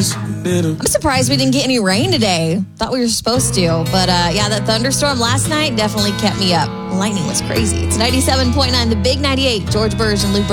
I'm surprised we didn't get any rain today. Thought we were supposed to. But that thunderstorm last night definitely kept me up. Lightning was crazy. It's 97.9, the Big 98. George Burge and Lou